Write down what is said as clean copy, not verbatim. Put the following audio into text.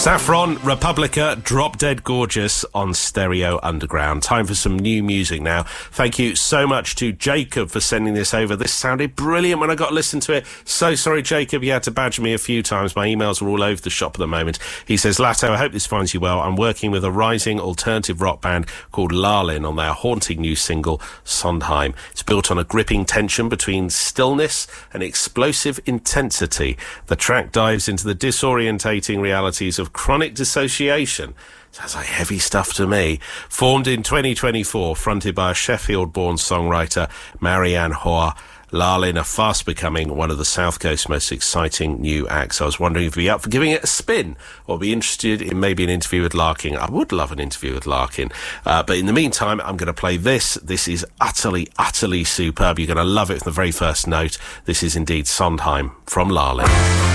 Saffron, Republica, Drop Dead Gorgeous on Stereo Underground. Time for some new music now. Thank you so much to Jacob for sending this over. This sounded brilliant when I got to listen to it. So sorry, Jacob, you had to badger me a few times. My emails are all over the shop at the moment. He says, Latto, I hope this finds you well. I'm working with a rising alternative rock band called Lalin on their haunting new single, Sondheim. It's built on a gripping tension between stillness and explosive intensity. The track dives into the disorientating realities of chronic dissociation. Sounds like heavy stuff to me. Formed in 2024, fronted by a Sheffield-born songwriter, Marianne Hoare, Lalin are fast becoming one of the South Coast's most exciting new acts. I was wondering if you'd be up for giving it a spin or be interested in maybe an interview with Larkin. I would love an interview with Larkin. But in the meantime, I'm going to play this. This is utterly, utterly superb. You're going to love it from the very first note. This is indeed Sondheim from Lalin.